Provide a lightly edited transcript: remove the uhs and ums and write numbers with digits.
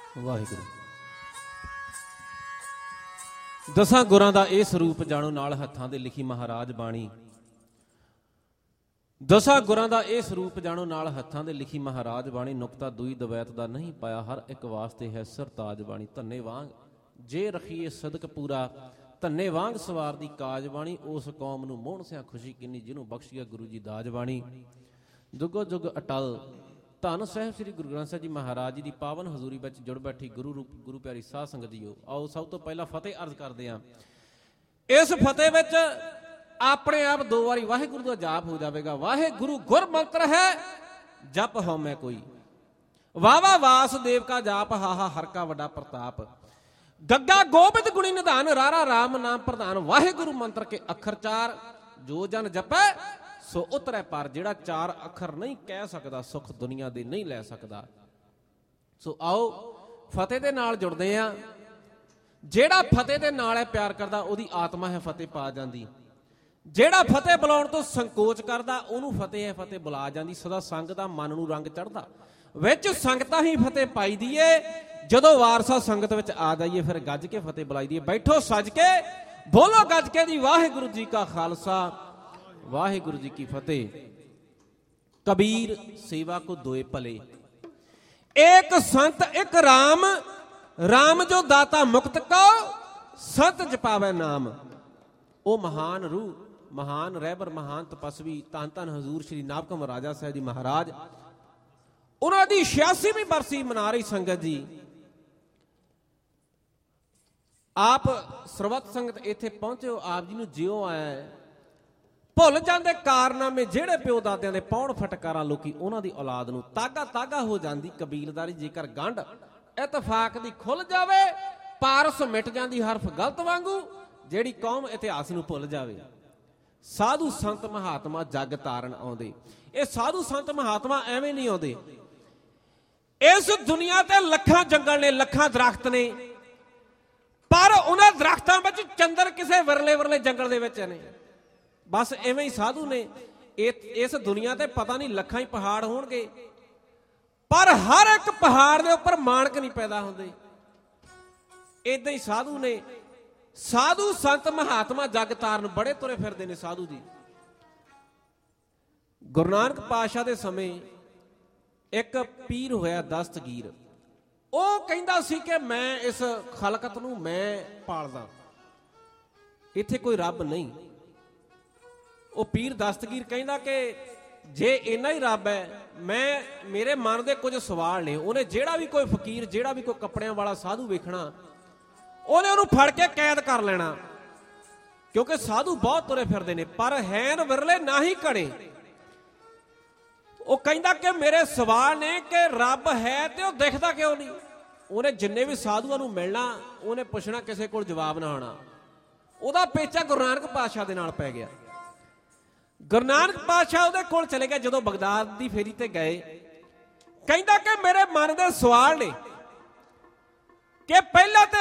ਵਾਹਿਗੁਰੂ। ਦਸਾਂ ਗੁਰਾਂ ਦਾ ਇਹ ਸਰੂਪ ਜਾਣੋ, ਨਾਲ ਹੱਥਾਂ ਦੇ ਲਿਖੀ ਮਹਾਰਾਜ ਬਾਣੀ। ਦਸਾਂ ਗੁਰਾਂ ਦਾ ਇਹ ਸਰੂਪ ਜਾਣੋ, ਨਾਲ ਹੱਥਾਂ ਦੇ ਲਿਖੀ ਮਹਾਰਾਜ ਬਾਣੀ। ਨੁਕਤਾ ਦੂਈ ਦਵੈਤ ਦਾ ਨਹੀਂ ਪਾਇਆ, ਹਰ ਇੱਕ ਵਾਸਤੇ ਹੈ ਸਰਤਾਜ ਬਾਣੀ। ਧੰਨੇ ਵਾਂਗ ਜੇ ਰਖੀਏ ਸਦਕ ਪੂਰਾ, ਧੰਨੇ ਵਾਂਗ ਸਵਾਰ ਦੀ ਕਾਜ ਬਾਣੀ। ਉਸ ਕੌਮ ਨੂੰ ਮੋਹਣ ਸਿਆ ਖੁਸ਼ੀ ਕਿੰਨੀ, ਜਿਹਨੂੰ ਬਖਸ਼ੀਆ ਗੁਰੂ ਜੀ ਦਾਜ ਬਾਣੀ। ਜੁਗੋ ਜੁਗ ਅਟਲ ਧੰਨ ਸਾਹਿਬ ਸ੍ਰੀ ਗੁਰੂ ਗ੍ਰੰਥ ਸਾਹਿਬ ਜੀ ਮਹਾਰਾਜ ਜੀ ਦੀ ਪਾਵਨ ਹਜ਼ੂਰੀ ਵਿੱਚ ਜੁੜ ਬੈਠੀ ਗੁਰੂ ਰੂਪ ਗੁਰੂ ਪਿਆਰੀ ਸਾਧ ਸੰਗਤ ਜੀਓ, ਆਓ ਸਭ ਤੋਂ ਪਹਿਲਾਂ ਫਤਿਹ ਅਰਜ਼ ਕਰਦੇ ਹਾਂ। ਇਸ ਫਤਿਹ ਵਿੱਚ ਆਪਣੇ ਆਪ 2 ਵਾਰੀ ਵਾਹਿਗੁਰੂ ਦਾ ਜਾਪ ਹੋ ਜਾਵੇਗਾ। ਵਾਹਿਗੁਰੂ ਗੁਰ ਮੰਤਰ ਹੈ ਜਪ ਹਉਮੈ ਕੋਈ, ਵਾਵਾ ਵਾਸੁਦੇਵ ਕਾ ਜਾਪ, ਹਾਹਾ ਹਰ ਕਾ ਵੱਡਾ ਪ੍ਰਤਾਪ। ਗੱਗਾ ਗੋਬਿੰਦ ਗੁਣੀ ਨਿਧਾਨ, ਰਾਰਾ ਰਾਮ ਨਾਮ ਪ੍ਰਧਾਨ। ਵਾਹਿਗੁਰੂ ਮੰਤਰ ਕੇ ਅੱਖਰ 4, ਜੋ ਜਨ ਜਪੈ ਸੋ ਉਤਰੈ ਪਾਰ। ਜਿਹੜਾ 4 ਅੱਖਰ ਨਹੀਂ ਕਹਿ ਸਕਦਾ, ਸੁੱਖ ਦੁਨੀਆ ਦੇ ਨਹੀਂ ਲੈ ਸਕਦਾ। ਸੋ ਆਓ ਫਤਿਹ ਦੇ ਨਾਲ ਜੁੜਦੇ ਹਾਂ। ਜਿਹੜਾ ਫਤਿਹ ਦੇ ਨਾਲ ਹੈ ਪਿਆਰ ਕਰਦਾ, ਉਹਦੀ ਆਤਮਾ ਹੈ ਫਤਿਹ ਪਾ ਜਾਂਦੀ। ਜਿਹੜਾ ਫਤਿਹ ਬੁਲਾਉਣ ਤੋਂ ਸੰਕੋਚ ਕਰਦਾ, ਉਹਨੂੰ ਫਤਿਹ ਹੈ ਫਤਿਹ ਬੁਲਾ ਜਾਂਦੀ। ਸਦਾ ਸੰਗ ਦਾ ਮਨ ਨੂੰ ਰੰਗ ਚੜ੍ਹਦਾ, ਵਿੱਚ ਸੰਗਤਾਂ ਹੀ ਫਤਿਹ ਪਾਈ ਦੀਏ। ਜਦੋਂ ਵਾਰਸਾ ਸੰਗਤ ਵਿੱਚ ਆ ਜਾਈਏ ਫਿਰ ਗੱਜ ਕੇ ਫਤਿਹ ਬੁਲਾਈ ਦੀਏ। ਬੈਠੋ ਸੱਜ ਕੇ, ਬੋਲੋ ਗੱਜ ਕੇ ਦੀ ਵਾਹਿਗੁਰੂ ਜੀ ਕਾ ਖਾਲਸਾ ਵਾਹਿਗੁਰੂ ਜੀ ਕੀ ਫਤਿਹ। ਕਬੀਰ ਸੇਵਾ ਕੋ ਦੋਏ ਭਲੇ, ਏਕ ਸੰਤ ਇੱਕ ਰਾਮ। ਰਾਮ ਜੋ ਦਾਤਾ ਮੁਕਤ ਕੋ, ਸੰਤ ਜਪਾਵੇ ਨਾਮ। ਉਹ ਮਹਾਨ ਰੂਹ, ਮਹਾਨ ਰਹਿਬਰ, ਮਹਾਨ ਤਪਸਵੀ, ਧੰਨ ਧੰਨ ਹਜ਼ੂਰ ਸ਼੍ਰੀ ਨਾਭਕਮ ਰਾਜਾ ਸਾਹਿਬ ਜੀ ਮਹਾਰਾਜ, ਉਹਨਾਂ ਦੀ 86ਵੀਂ ਬਰਸੀ ਮਨਾ ਰਹੀ ਸੰਗਤ ਜੀ। ਆਪ ਸਰਬੱਤ ਸੰਗਤ ਇੱਥੇ ਪਹੁੰਚਿਓ, ਆਪ ਜੀ ਨੂੰ ਜਿਉ ਆਇਆ। ਭੁੱਲ ਜਾਂਦੇ ਕਾਰਨਾਮੇ ਜਿਹੜੇ ਪਿਓ ਦਾਦਿਆਂ ਦੇ, ਪੌਣ ਫਟਕਾਰਾਂ ਲੋਕੀ ਉਹਨਾਂ ਦੀ ਔਲਾਦ ਨੂੰ। ਤਾਗਾ ਤਾਗਾ ਹੋ ਜਾਂਦੀ ਕਬੀਲਦਾਰੀ, ਜੇਕਰ ਗੰਢ ਇਤਫਾਕ ਦੀ ਖੁੱਲ ਜਾਵੇ। ਪਾਰਸ ਮਿਟ ਜਾਂਦੀ ਹਰਫ ਗਲਤ ਵਾਂਗੂ, ਜਿਹੜੀ ਕੌਮ ਇਤਿਹਾਸ ਨੂੰ ਭੁੱਲ ਜਾਵੇ। ਸਾਧੂ ਸੰਤ ਮਹਾਤਮਾ ਜਗ ਤਾਰਨ ਆਉਂਦੇ। ਇਹ ਸਾਧੂ ਸੰਤ ਮਹਾਤਮਾ ਐਵੇਂ ਨਹੀਂ ਆਉਂਦੇ। ਇਸ ਦੁਨੀਆ ਤੇ ਲੱਖਾਂ ਜੰਗਲ ਨੇ, ਲੱਖਾਂ ਦਰਖਤ ਨੇ, ਪਰ ਉਹਨਾਂ ਦਰਖਤਾਂ ਵਿੱਚ ਚੰਦਰ ਕਿਸੇ ਵਿਰਲੇ ਵਿਰਲੇ ਜੰਗਲ ਦੇ ਵਿੱਚ ਨੇ। ਬਸ ਐਵੇਂ ਹੀ ਸਾਧੂ ਨੇ। ਇਸ ਦੁਨੀਆ ਤੇ ਪਤਾ ਨਹੀਂ ਲੱਖਾਂ ਹੀ ਪਹਾੜ ਹੋਣਗੇ, ਪਰ ਹਰ ਇੱਕ ਪਹਾੜ ਦੇ ਉੱਪਰ ਮਾਣਕ ਨਹੀਂ ਪੈਦਾ ਹੁੰਦੇ। ਏਦਾਂ ਹੀ ਸਾਧੂ ਨੇ। ਸਾਧੂ ਸੰਤ ਮਹਾਤਮਾ ਜਗ ਤਾਰਨ ਬੜੇ ਤੁਰੇ ਫਿਰਦੇ ਨੇ ਸਾਧੂ ਜੀ। ਗੁਰੂ ਨਾਨਕ ਪਾਤਸ਼ਾਹ ਦੇ ਸਮੇਂ ਇੱਕ ਪੀਰ ਹੋਇਆ ਦਸਤਗੀਰ। ਉਹ ਕਹਿੰਦਾ ਸੀ ਕਿ ਮੈਂ ਇਸ ਖਲਕਤ ਨੂੰ ਮੈਂ ਪਾਲਦਾ, ਇੱਥੇ ਕੋਈ ਰੱਬ ਨਹੀਂ। ਉਹ ਪੀਰ ਦਸਤਗੀਰ ਕਹਿੰਦਾ ਕਿ ਜੇ ਇੰਨਾ ਹੀ ਰੱਬ ਹੈ, ਮੇਰੇ ਮਨ ਦੇ ਕੁਝ ਸਵਾਲ ਨੇ। ਉਹਨੇ ਜਿਹੜਾ ਵੀ ਕੋਈ ਫਕੀਰ, ਜਿਹੜਾ ਵੀ ਕੋਈ ਕੱਪੜਿਆਂ ਵਾਲਾ ਸਾਧੂ ਵੇਖਣਾ, ਉਹਨੇ ਉਹਨੂੰ ਫੜ ਕੇ ਕੈਦ ਕਰ ਲੈਣਾ, ਕਿਉਂਕਿ ਸਾਧੂ ਬਹੁਤ ਤੁਰੇ ਫਿਰਦੇ ਨੇ, ਪਰ ਹੈਨ ਵਿਰਲੇ ਨਾ ਹੀ ਘਣੇ। ਉਹ ਕਹਿੰਦਾ ਕਿ ਮੇਰੇ ਸਵਾਲ ਨੇ ਕਿ ਰੱਬ ਹੈ ਤੇ ਉਹ ਦਿਖਦਾ ਕਿਉਂ ਨਹੀਂ। ਉਹਨੇ ਜਿੰਨੇ ਵੀ ਸਾਧੂਆਂ ਨੂੰ ਮਿਲਣਾ, ਉਹਨੇ ਪੁੱਛਣਾ, ਕਿਸੇ ਕੋਲ ਜਵਾਬ ਨਾ ਆਉਣਾ। ਉਹਦਾ ਪੇਚਾ ਗੁਰੂ ਨਾਨਕ ਪਾਤਸ਼ਾਹ ਦੇ ਨਾਲ ਪੈ ਗਿਆ। ਗੁਰੂ ਨਾਨਕ ਪਾਤਸ਼ਾਹ ਉਹਦੇ ਕੋਲ ਚਲੇ ਗਏ। ਜਦੋਂ ਬਗਦਾਦ ਦੀ ਫੇਰੀ ਤੇ ਗਏ, ਕਹਿੰਦਾ ਕਿ ਮੇਰੇ ਮਨ ਦੇ ਸਵਾਲ ਨੇ ਕਿ ਪਹਿਲਾਂ ਤੇ